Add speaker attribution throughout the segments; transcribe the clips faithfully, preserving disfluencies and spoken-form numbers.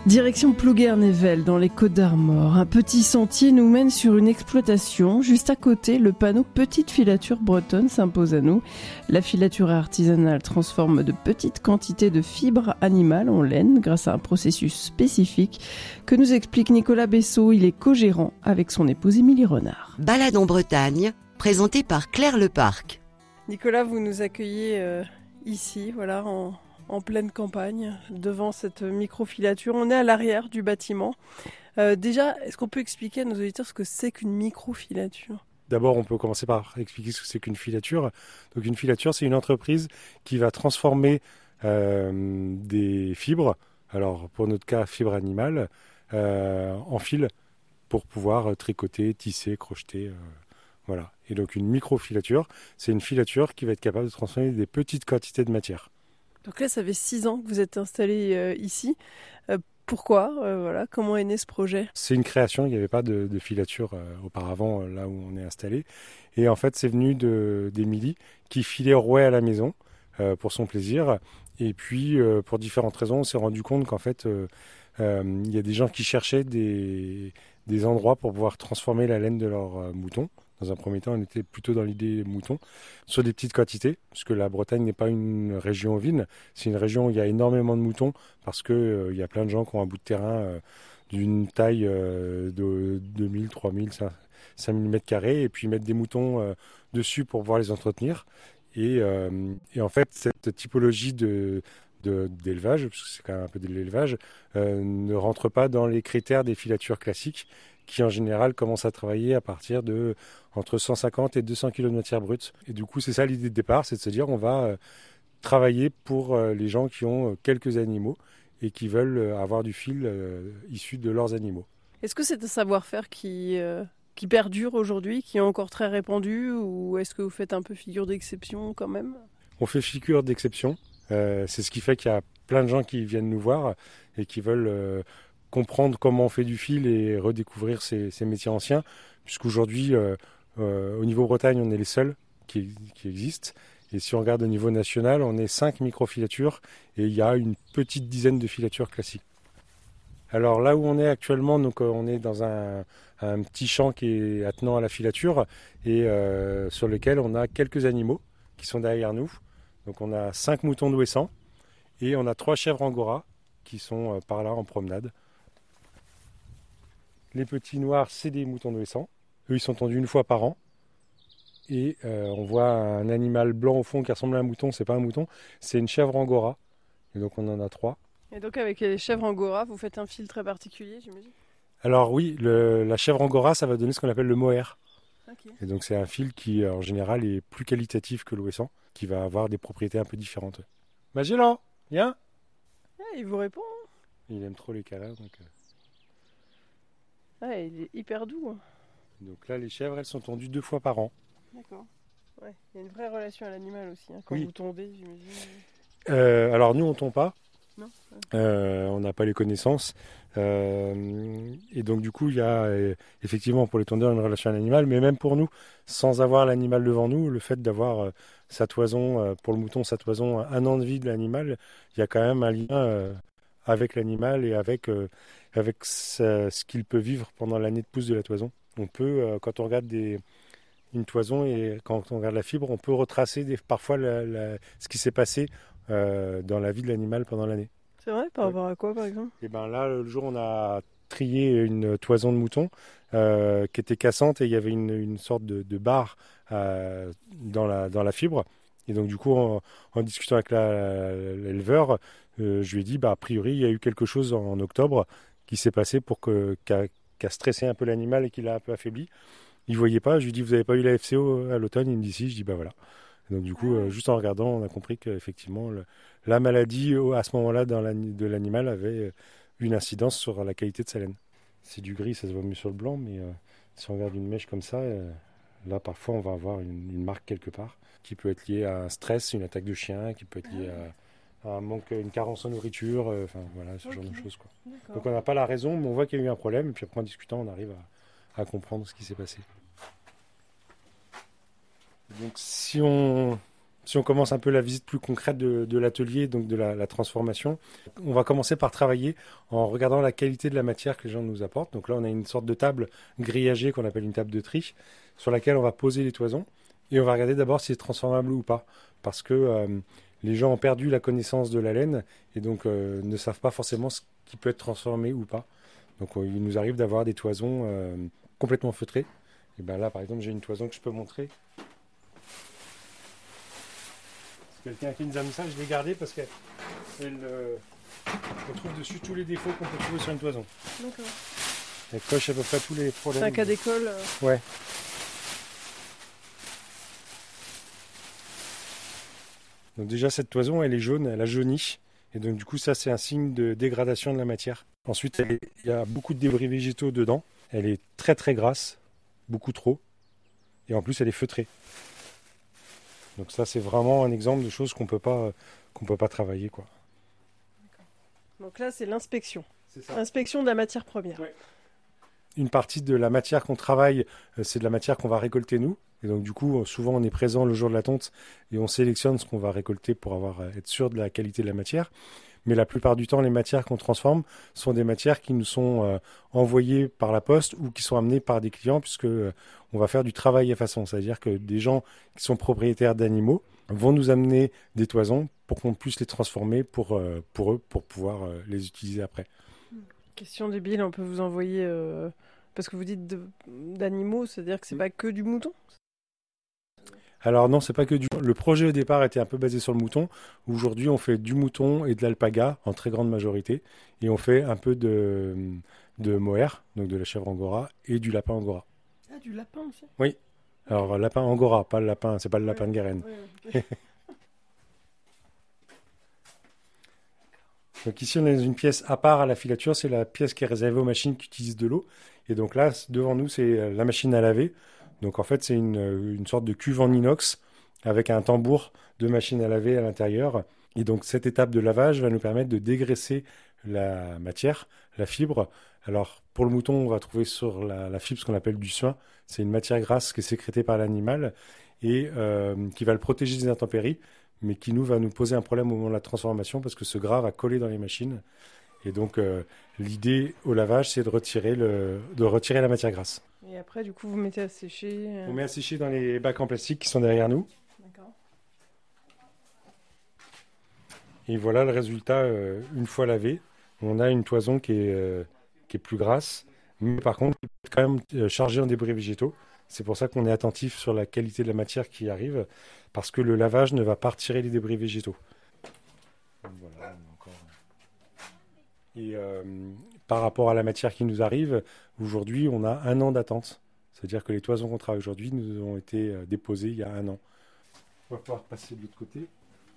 Speaker 1: Direction Plouguer-Nével, dans les Côtes-d'Armor. Un petit sentier nous mène sur une exploitation. Juste à côté, le panneau « Petite filature bretonne » s'impose à nous. La filature artisanale transforme de petites quantités de fibres animales en laine grâce à un processus spécifique que nous explique Nicolas Bessot. Il est co-gérant avec son épouse Émilie Renard.
Speaker 2: Balade en Bretagne, présentée par Claire Leparc.
Speaker 1: Nicolas, vous nous accueillez euh, ici, voilà, en... en pleine campagne, devant cette microfilature. On est à l'arrière du bâtiment. Euh, déjà, est-ce qu'on peut expliquer à nos auditeurs ce que c'est qu'une microfilature ?
Speaker 3: D'abord, on peut commencer par expliquer ce que c'est qu'une filature. Donc, une filature, c'est une entreprise qui va transformer euh, des fibres, alors pour notre cas, fibres animales, euh, en fil pour pouvoir tricoter, tisser, crocheter. Euh, voilà. Et donc, une microfilature, c'est une filature qui va être capable de transformer des petites quantités de matière.
Speaker 1: Donc là, ça fait six ans que vous êtes installé euh, ici. Euh, pourquoi euh, voilà, comment est né ce projet ?
Speaker 3: C'est une création, il n'y avait pas de, de filature euh, auparavant, euh, là où on est installé. Et en fait, c'est venu de, d'Émilie, qui filait rouet à la maison euh, pour son plaisir. Et puis, euh, pour différentes raisons, on s'est rendu compte qu'en fait, euh, euh, il y a des gens qui cherchaient des, des endroits pour pouvoir transformer la laine de leurs euh, moutons. Dans un premier temps, on était plutôt dans l'idée mouton, sur des petites quantités, puisque la Bretagne n'est pas une région ovine, c'est une région où il y a énormément de moutons, parce qu'il euh, y a plein de gens qui ont un bout de terrain euh, d'une taille euh, de deux mille, trois mille, cinq mille mètres carrés, et puis mettre des moutons euh, dessus pour pouvoir les entretenir. Et, euh, et en fait, cette typologie de, de, d'élevage, parce que c'est quand même un peu de l'élevage, euh, ne rentre pas dans les critères des filatures classiques, qui en général commencent à travailler à partir de entre cent cinquante et deux cents kilos de matière brute. Et du coup, c'est ça l'idée de départ, c'est de se dire on va euh, travailler pour euh, les gens qui ont euh, quelques animaux et qui veulent euh, avoir du fil euh, issu de leurs animaux.
Speaker 1: Est-ce que c'est un savoir-faire qui, euh, qui perdure aujourd'hui, qui est encore très répandu, ou est-ce que vous faites un peu figure d'exception quand même ?
Speaker 3: On fait figure d'exception, euh, c'est ce qui fait qu'il y a plein de gens qui viennent nous voir et qui veulent euh, comprendre comment on fait du fil et redécouvrir ces, ces métiers anciens, puisqu'aujourd'hui, euh, euh, au niveau Bretagne, on est les seuls qui, qui existent. Et si on regarde au niveau national, on est cinq microfilatures et il y a une petite dizaine de filatures classiques. Alors là où on est actuellement, donc, on est dans un, un petit champ qui est attenant à la filature et euh, sur lequel on a quelques animaux qui sont derrière nous. Donc on a cinq moutons d'Ouessant et on a trois chèvres angora qui sont euh, par là en promenade. Les petits noirs, c'est des moutons d'Ouessant. Eux, ils sont tondus une fois par an. Et euh, on voit un animal blanc au fond qui ressemble à un mouton. C'est pas un mouton, c'est une chèvre angora. Et donc on en a trois.
Speaker 1: Et donc avec les chèvres angora, vous faites un fil très particulier, j'imagine ?
Speaker 3: Alors oui, le, la chèvre angora, ça va donner ce qu'on appelle le mohair.
Speaker 1: Okay.
Speaker 3: Et donc c'est un fil qui, en général, est plus qualitatif que l'Ouessant, qui va avoir des propriétés un peu différentes. Magellan, viens.
Speaker 1: Ah, il vous répond. Hein.
Speaker 3: Il aime trop les câlins. Donc...
Speaker 1: Ah, il est hyper doux. Hein.
Speaker 3: Donc là, les chèvres, elles sont tondues deux fois par an.
Speaker 1: D'accord. Ouais. Il y a une vraie relation à l'animal aussi, hein, quand
Speaker 3: oui.
Speaker 1: vous tondez, j'imagine.
Speaker 3: Euh, alors nous, on ne tombe pas.
Speaker 1: Non. Ouais.
Speaker 3: Euh, on n'a pas les connaissances. Euh, et donc du coup, il y a euh, effectivement pour les tondeurs une relation à l'animal, mais même pour nous, sans avoir l'animal devant nous, le fait d'avoir euh, sa toison, euh, pour le mouton, sa toison, un an de vie de l'animal, il y a quand même un lien euh, avec l'animal et avec, euh, avec ce, ce qu'il peut vivre pendant l'année de pousse de la toison. On peut, euh, quand on regarde des, une toison et quand on regarde la fibre, on peut retracer des, parfois la, la, ce qui s'est passé euh, dans la vie de l'animal pendant l'année.
Speaker 1: C'est vrai, par rapport à quoi par exemple ?
Speaker 3: Et ben là, le jour où on a trié une toison de mouton euh, qui était cassante et il y avait une, une sorte de, de barre euh, dans, la, dans la fibre. Et donc du coup, en, en discutant avec la, l'éleveur, euh, je lui ai dit, bah, a priori, il y a eu quelque chose en, en octobre qui s'est passé pour que, qu'a, qu'a stressé un peu l'animal et qu'il l'a un peu affaibli. Il ne voyait pas, je lui ai dit, vous n'avez pas eu la F C O à l'automne ? Il me dit si, je dis, bah voilà. Et donc du coup, euh, juste en regardant, on a compris qu'effectivement, le, la maladie, à ce moment-là, dans la, de l'animal avait une incidence sur la qualité de sa laine. C'est du gris, ça se voit mieux sur le blanc, mais euh, si on regarde une mèche comme ça, euh, là, parfois, on va avoir une, une marque quelque part qui peut être liée à un stress, une attaque de chien, qui peut être liée à, à un manque, une carence en nourriture, euh, enfin voilà, ce okay. genre de choses, quoi. Donc on n'a pas la raison, mais on voit qu'il y a eu un problème, et puis après en discutant, on arrive à, à comprendre ce qui s'est passé. Donc si on Si on commence un peu la visite plus concrète de, de l'atelier, donc de la, la transformation, on va commencer par travailler en regardant la qualité de la matière que les gens nous apportent. Donc là, on a une sorte de table grillagée qu'on appelle une table de tri, sur laquelle on va poser les toisons et on va regarder d'abord si c'est transformable ou pas. Parce que euh, les gens ont perdu la connaissance de la laine et donc euh, ne savent pas forcément ce qui peut être transformé ou pas. Donc euh, il nous arrive d'avoir des toisons euh, complètement feutrées. Et ben là, par exemple, j'ai une toison que je peux montrer. Quelqu'un qui nous a mis ça, je l'ai gardé parce qu'elle euh, trouve dessus tous les défauts qu'on peut trouver sur une toison.
Speaker 1: D'accord.
Speaker 3: Elle coche à peu près tous les problèmes.
Speaker 1: C'est un cas d'école. Euh...
Speaker 3: Ouais. Donc déjà cette toison, elle est jaune, elle a jauni. Et donc du coup ça c'est un signe de dégradation de la matière. Ensuite elle est, il y a beaucoup de débris végétaux dedans. Elle est très très grasse, beaucoup trop. Et en plus elle est feutrée. Donc ça, c'est vraiment un exemple de choses qu'on peut pas, qu'on peut pas travailler, quoi.
Speaker 1: Donc là, c'est l'inspection.
Speaker 3: C'est ça.
Speaker 1: Inspection de la matière première.
Speaker 3: Ouais. Une partie de la matière qu'on travaille, c'est de la matière qu'on va récolter nous. Et donc du coup, souvent, on est présent le jour de la tonte et on sélectionne ce qu'on va récolter pour avoir, être sûr de la qualité de la matière. Mais la plupart du temps, les matières qu'on transforme sont des matières qui nous sont euh, envoyées par la poste ou qui sont amenées par des clients, puisque euh, on va faire du travail à façon. C'est-à-dire que des gens qui sont propriétaires d'animaux vont nous amener des toisons pour qu'on puisse les transformer pour, euh, pour eux, pour pouvoir euh, les utiliser après.
Speaker 1: Question débile, on peut vous envoyer... Euh, parce que vous dites de, d'animaux, c'est-à-dire que c'est pas que du mouton ?
Speaker 3: Alors non, c'est pas que du... Le projet au départ était un peu basé sur le mouton. Aujourd'hui, on fait du mouton et de l'alpaga en très grande majorité. Et on fait un peu de, de mohair, donc de la chèvre angora, et du lapin angora.
Speaker 1: Ah, du lapin aussi ?
Speaker 3: Oui. Alors lapin angora, pas le lapin, c'est pas le lapin
Speaker 1: ouais,
Speaker 3: de Guérène.
Speaker 1: Ouais, okay.
Speaker 3: Donc ici, on est dans une pièce à part à la filature. C'est la pièce qui est réservée aux machines qui utilisent de l'eau. Et donc là, devant nous, c'est la machine à laver. Donc en fait, c'est une, une sorte de cuve en inox avec un tambour de machine à laver à l'intérieur. Et donc cette étape de lavage va nous permettre de dégraisser la matière, la fibre. Alors pour le mouton, on va trouver sur la, la fibre ce qu'on appelle du suin. C'est une matière grasse qui est sécrétée par l'animal et euh, qui va le protéger des intempéries, mais qui nous va nous poser un problème au moment de la transformation parce que ce gras va coller dans les machines. Et donc euh, l'idée au lavage, c'est de retirer, le, de retirer la matière grasse.
Speaker 1: Et après, du coup, vous mettez à sécher euh...
Speaker 3: On met à sécher dans les bacs en plastique qui sont derrière nous.
Speaker 1: D'accord.
Speaker 3: Et voilà le résultat euh, une fois lavé. On a une toison qui est, euh, qui est plus grasse, mais par contre, qui peut quand même euh, chargée en débris végétaux. C'est pour ça qu'on est attentif sur la qualité de la matière qui arrive, parce que le lavage ne va pas retirer les débris végétaux. Donc voilà, encore... Et euh, par rapport à la matière qui nous arrive, aujourd'hui, on a un an d'attente. C'est-à-dire que les toisons qu'on travaille aujourd'hui nous ont été déposées il y a un an. On va pouvoir passer de l'autre côté.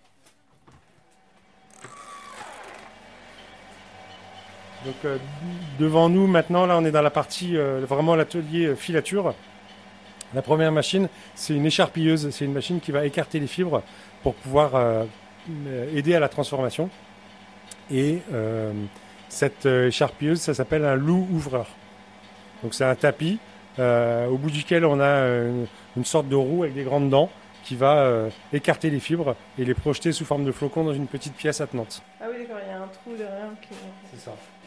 Speaker 3: Donc euh, devant nous maintenant, là on est dans la partie, euh, vraiment l'atelier filature. La première machine, c'est une écharpilleuse. C'est une machine qui va écarter les fibres pour pouvoir euh, aider à la transformation. Et euh, cette écharpilleuse, ça s'appelle un loup ouvreur. Donc c'est un tapis euh, au bout duquel on a une, une sorte de roue avec des grandes dents qui va euh, écarter les fibres et les projeter sous forme de flocons dans une petite pièce attenante.
Speaker 1: Ah oui, d'accord, il y a un trou derrière qui...
Speaker 3: C'est ça.